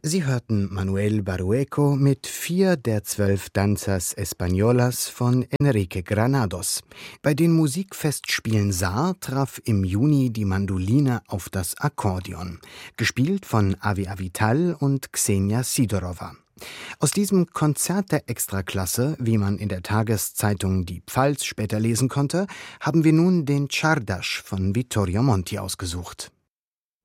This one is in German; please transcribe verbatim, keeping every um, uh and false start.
Sie hörten Manuel Barrueco mit vier der zwölf Danzas Españolas von Enrique Granados. Bei den Musikfestspielen Saar traf im Juni die Mandoline auf das Akkordeon, gespielt von Avi Avital und Xenia Sidorova. Aus diesem Konzert der Extraklasse, wie man in der Tageszeitung Die Pfalz später lesen konnte, haben wir nun den Czardas von Vittorio Monti ausgesucht.